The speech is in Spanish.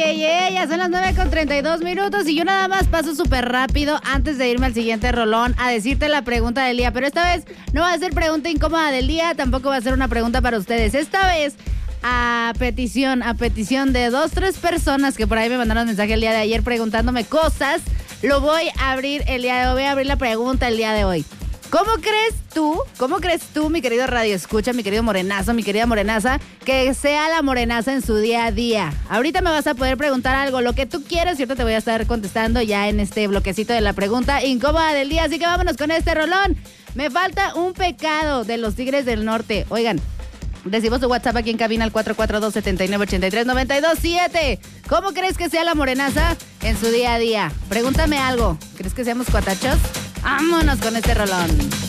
Ya son las 9:32 y yo nada más paso súper rápido antes de irme al siguiente rolón a decirte la pregunta del día, pero esta vez no va a ser pregunta incómoda del día, tampoco va a ser una pregunta para ustedes. Esta vez a petición de 2-3 personas que por ahí me mandaron mensaje el día de ayer preguntándome cosas, lo voy a abrir el día de hoy, voy a abrir la pregunta el día de hoy. ¿Cómo crees tú, mi querido Radio Escucha, mi querido morenazo, mi querida morenaza, que sea la morenaza en su día a día? Ahorita me vas a poder preguntar algo, lo que tú quieras, y ahorita te voy a estar contestando ya en este bloquecito de la pregunta incómoda del día. Así que vámonos con este rolón. Me falta un pecado de los Tigres del Norte. Oigan, recibimos tu WhatsApp aquí en cabina al 442-7983-927. ¿Cómo crees que sea la morenaza en su día a día? Pregúntame algo. ¿Crees que seamos cuatachos? Vámonos con este rolón.